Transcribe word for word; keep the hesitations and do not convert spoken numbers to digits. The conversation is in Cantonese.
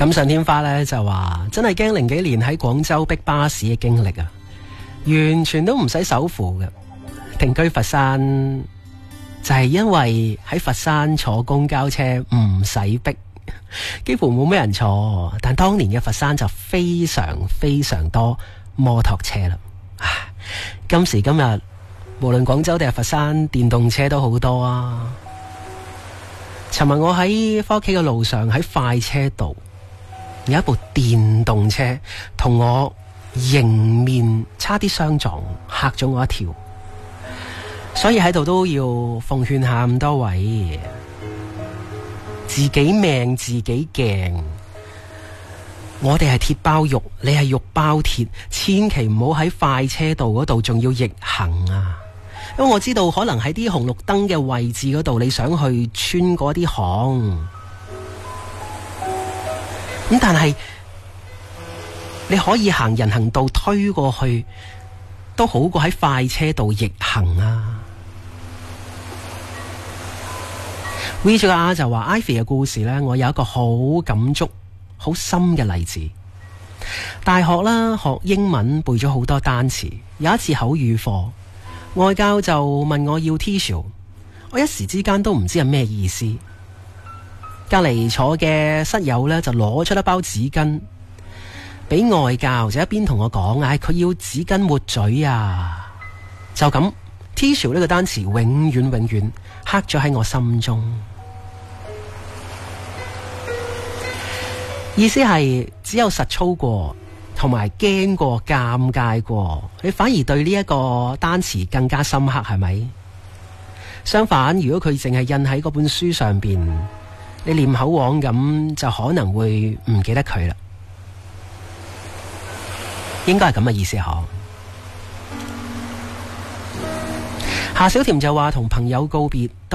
錦上添花呢就話真係驚零幾年喺廣州逼巴士嘅經歷啊，完全都唔使手扶嘅。定居佛山就係因為喺佛山坐公交車唔使逼，幾乎冇咩人坐，但當年嘅佛山就非常非常多摩托車啦。今時今日無論廣州定係佛山，電動車都好多啊。尋日我喺返屋企嘅路上，喺快車道有一部電動車同我迎面差啲相撞，嚇咗我一跳。所以喺度都要奉勸下咁多位，自己命自己鏡。我哋係鐵包肉，你係肉包鐵，千祈唔好喺快車道嗰度仲要逆行啊！因為我知道可能喺啲紅綠燈嘅位置嗰度，你想去穿嗰啲巷，咁但係你可以行人行道推過去，都好過喺快車道逆行啊！V 咗阿就話 Ivy 嘅故事呢，我有一個好感觸、好深嘅例子。大學啦，學英文背咗好多單詞，有一次口語課，外教就問我要 tissue， 我一時之間都唔知係咩意思。隔籬坐嘅室友呢，就攞出一包紙巾俾外教，就一邊同我講，唉，佢要紙巾抹嘴啊！就咁 tissue 呢個單詞永遠永遠刻咗喺我心中。意思係只有實操過同埋驚過尷尬過，你反而對呢一個單詞更加深刻，係咪？相反，如果佢淨係印喺嗰本書上邊，你念口簧咁，就可能會唔記得佢啦。應該係咁嘅意思嗬。夏小甜就話同朋友告別。